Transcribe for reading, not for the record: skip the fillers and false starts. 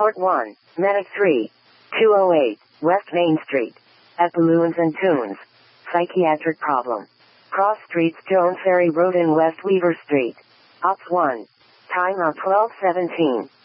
Port 1, Medic 3, 208, West Main Street. At Balloons and Tunes. Psychiatric problem. Cross Streets, Jones Ferry Road and West Weaver Street. Ops 1. Time on 12/17.